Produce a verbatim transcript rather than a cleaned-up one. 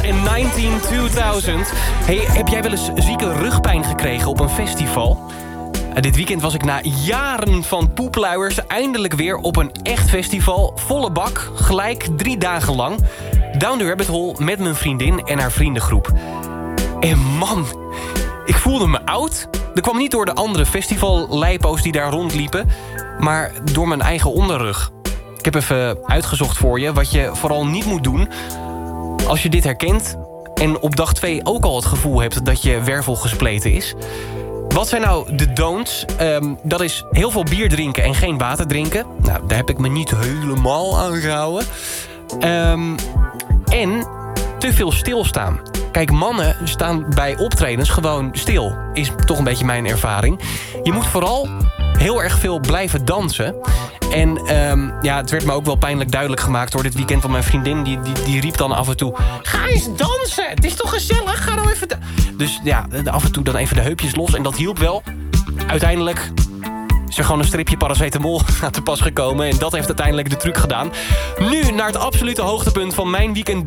en negentien tweeduizend. Hey, heb jij wel eens zieke rugpijn gekregen op een festival? Uh, dit weekend was ik na jaren van poepluiers eindelijk weer op een echt festival. Volle bak, gelijk drie dagen lang. Down the Rabbit Hole met mijn vriendin en haar vriendengroep. En man, ik voelde me oud. Dat kwam niet door de andere festivallijpo's die daar rondliepen, maar door mijn eigen onderrug. Ik heb even uitgezocht voor je wat je vooral niet moet doen als je dit herkent en op dag twee ook al het gevoel hebt dat je wervel gespleten is. Wat zijn nou de don'ts? Um, dat is heel veel bier drinken en geen water drinken. Nou, daar heb ik me niet helemaal aan gehouden. Um, en te veel stilstaan. Kijk, mannen staan bij optredens gewoon stil. Is toch een beetje mijn ervaring. Je moet vooral heel erg veel blijven dansen. En um, ja, het werd me ook wel pijnlijk duidelijk gemaakt door dit weekend. Want mijn vriendin die, die, die riep dan af en toe: ga eens dansen, het is toch gezellig, ga nou even... Dus ja, af en toe dan even de heupjes los en dat hielp wel. Uiteindelijk is er gewoon een stripje paracetamol aan te pas gekomen. En dat heeft uiteindelijk de truc gedaan. Nu naar het absolute hoogtepunt van mijn weekend.